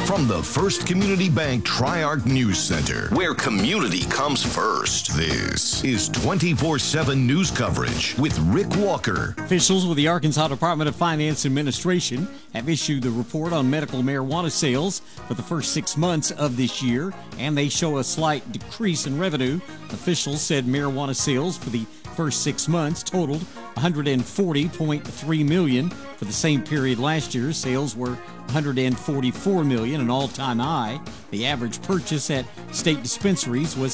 From the First Community Bank Tri-Arc News Center, where community comes first, this is 24/7 news coverage with Rick Walker. Officials with the Arkansas Department of Finance Administration have issued the report on medical marijuana sales for the first 6 months of this year, and they show a slight decrease in revenue. Officials said marijuana sales for the first 6 months totaled $140.3 million. For the same period last year, sales were $144 million, an all-time high. The average purchase at state dispensaries was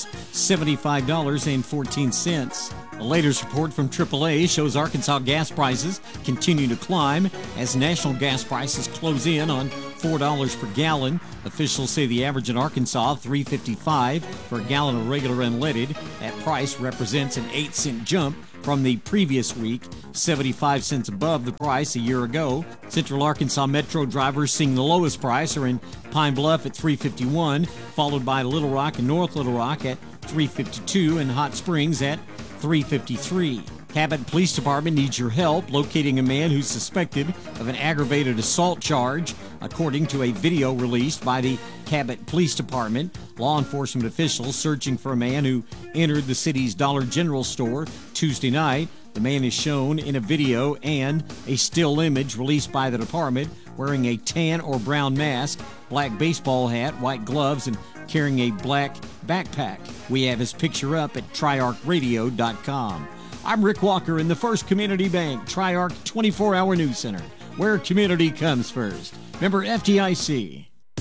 $75.14. The latest report from AAA shows Arkansas gas prices continue to climb as national gas prices close in on $4 per gallon. Officials say the average in Arkansas, $3.55 for a gallon of regular unleaded. That price represents an 8-cent jump from the previous week, 75 cents above the price a year ago. Central Arkansas Metro drivers seeing the lowest price are in Pine Bluff at $3.51, followed by Little Rock and North Little Rock at $3.52 and Hot Springs at $3.53. Cabot Police Department needs your help locating a man who's suspected of an aggravated assault charge. According to a video released by the Cabot Police Department, law enforcement officials searching for a man who entered the city's Dollar General store Tuesday night. The man is shown in a video and a still image released by the department wearing a tan or brown mask, black baseball hat, white gloves, and carrying a black backpack. We have his picture up at triarcradio.com. I'm Rick Walker in the First Community Bank Tri-Arc 24-hour news center, where community comes first. Member FDIC.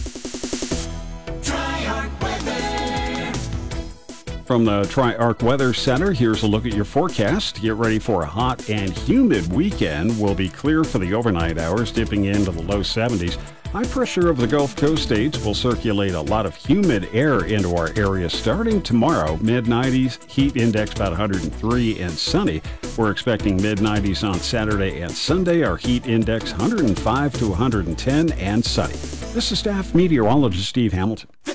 Tri-Arc weather. From the Tri-Arc Weather Center, here's a look at your forecast. Get ready for a hot and humid weekend. Will be clear for the overnight hours, dipping into the low 70s. High pressure over the Gulf Coast states will circulate a lot of humid air into our area starting tomorrow. Mid-90s, heat index about 103 and sunny. We're expecting mid-90s on Saturday and Sunday. Our heat index 105 to 110 and sunny. This is staff meteorologist Steve Hamilton.